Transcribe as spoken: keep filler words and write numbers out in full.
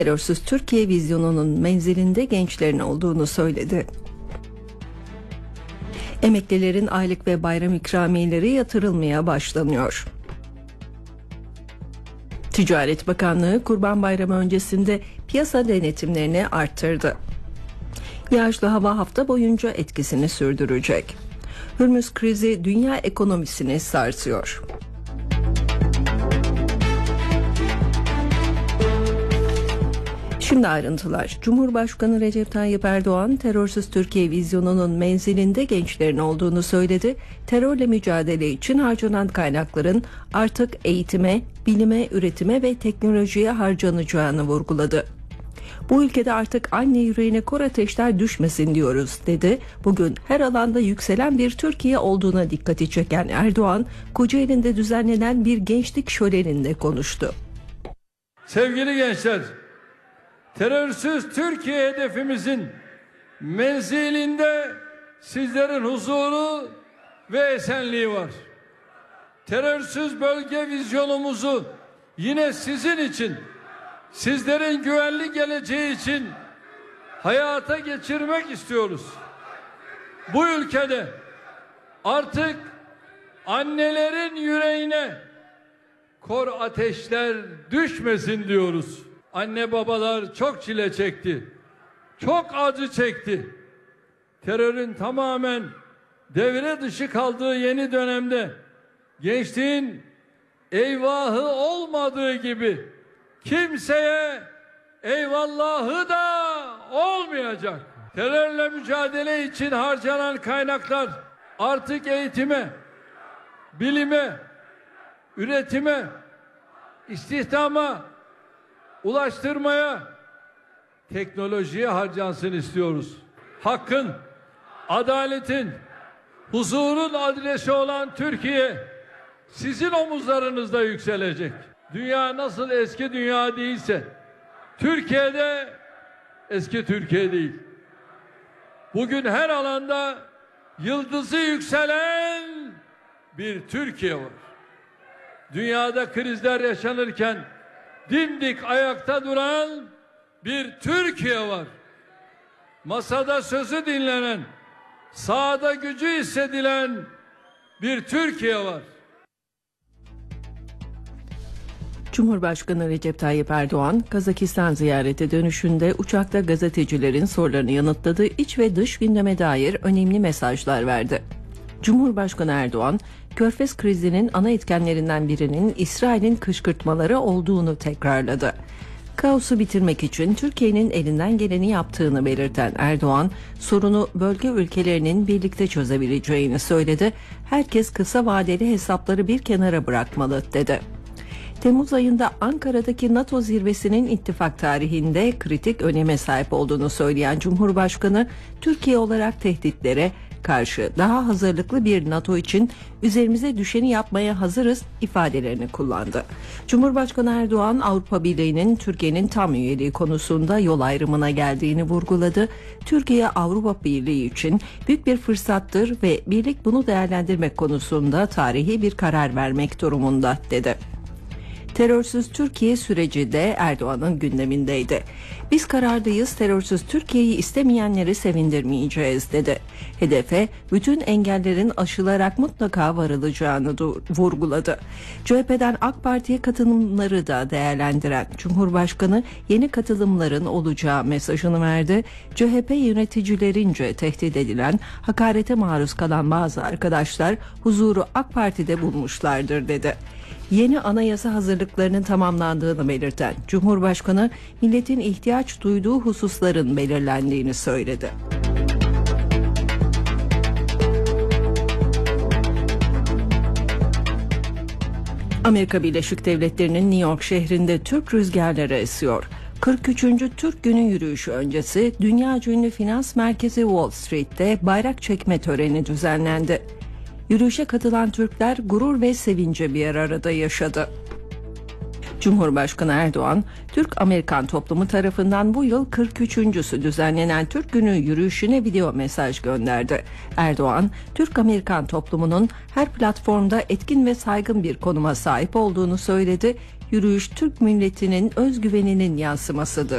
Terörsüz Türkiye vizyonunun menzilinde gençlerin olduğunu söyledi. Emeklilerin aylık ve bayram ikramiyeleri yatırılmaya başlanıyor. Ticaret Bakanlığı Kurban Bayramı öncesinde piyasa denetimlerini arttırdı. Yağışlı hava hafta boyunca etkisini sürdürecek. Hürmüz krizi dünya ekonomisini sarsıyor. Şimdi ayrıntılar. Cumhurbaşkanı Recep Tayyip Erdoğan, terörsüz Türkiye vizyonunun menzilinde gençlerin olduğunu söyledi. Terörle mücadele için harcanan kaynakların artık eğitime, bilime, üretime ve teknolojiye harcanacağını vurguladı. Bu ülkede artık anne yüreğine kor ateşler düşmesin diyoruz, dedi. Bugün her alanda yükselen bir Türkiye olduğuna dikkati çeken Erdoğan, Kocaeli'nde düzenlenen bir gençlik şöleninde konuştu. Sevgili gençler, terörsüz Türkiye hedefimizin menzilinde sizlerin huzuru ve esenliği var. Terörsüz bölge vizyonumuzu yine sizin için, sizlerin güvenli geleceği için hayata geçirmek istiyoruz. Bu ülkede artık annelerin yüreğine kor ateşler düşmesin diyoruz. Anne babalar çok çile çekti. Çok acı çekti. Terörün tamamen devre dışı kaldığı yeni dönemde gençliğin eyvahı olmadığı gibi kimseye eyvallahı da olmayacak. Terörle mücadele için harcanan kaynaklar artık eğitime, bilime, üretime, istihdama, ulaştırmaya, teknolojiye harcansın istiyoruz. Hakkın, adaletin, huzurun adresi olan Türkiye sizin omuzlarınızda yükselecek. Dünya nasıl eski dünya değilse Türkiye'de eski Türkiye değil. Bugün her alanda yıldızı yükselen bir Türkiye var. Dünyada krizler yaşanırken dimdik ayakta duran bir Türkiye var. Masada sözü dinlenen, sahada gücü hissedilen bir Türkiye var. Cumhurbaşkanı Recep Tayyip Erdoğan, Kazakistan ziyareti dönüşünde uçakta gazetecilerin sorularını yanıtladı, iç ve dış gündeme dair önemli mesajlar verdi. Cumhurbaşkanı Erdoğan, Körfez krizinin ana etkenlerinden birinin İsrail'in kışkırtmaları olduğunu tekrarladı. Kaosu bitirmek için Türkiye'nin elinden geleni yaptığını belirten Erdoğan, sorunu bölge ülkelerinin birlikte çözebileceğini söyledi. Herkes kısa vadeli hesapları bir kenara bırakmalı, dedi. Temmuz ayında Ankara'daki NATO zirvesinin ittifak tarihinde kritik öneme sahip olduğunu söyleyen Cumhurbaşkanı, Türkiye olarak tehditlere karşı daha hazırlıklı bir NATO için üzerimize düşeni yapmaya hazırız ifadelerini kullandı. Cumhurbaşkanı Erdoğan, Avrupa Birliği'nin Türkiye'nin tam üyeliği konusunda yol ayrımına geldiğini vurguladı. Türkiye Avrupa Birliği için büyük bir fırsattır ve birlik bunu değerlendirmek konusunda tarihi bir karar vermek durumunda, dedi. Terörsüz Türkiye süreci de Erdoğan'ın gündemindeydi. Biz kararlıyız, terörsüz Türkiye'yi istemeyenleri sevindirmeyeceğiz, dedi. Hedefe bütün engellerin aşılarak mutlaka varılacağını vurguladı. C H P'den AK Parti'ye katılımları da değerlendiren Cumhurbaşkanı yeni katılımların olacağı mesajını verdi. C H P yöneticilerince tehdit edilen, hakarete maruz kalan bazı arkadaşlar huzuru AK Parti'de bulmuşlardır, dedi. Yeni anayasa hazırlıklarının tamamlandığını belirten Cumhurbaşkanı, milletin ihtiyaç duyduğu hususların belirlendiğini söyledi. Amerika Birleşik Devletleri'nin New York şehrinde Türk rüzgarları esiyor. kırk üçüncü Türk Günü yürüyüşü öncesi dünyaca ünlü finans merkezi Wall Street'te bayrak çekme töreni düzenlendi. Yürüyüşe katılan Türkler gurur ve sevinci bir arada yaşadı. Cumhurbaşkanı Erdoğan, Türk-Amerikan toplumu tarafından bu yıl kırk üçüncüsü düzenlenen Türk Günü yürüyüşüne video mesaj gönderdi. Erdoğan, Türk-Amerikan toplumunun her platformda etkin ve saygın bir konuma sahip olduğunu söyledi. Yürüyüş Türk milletinin özgüveninin yansımasıdır.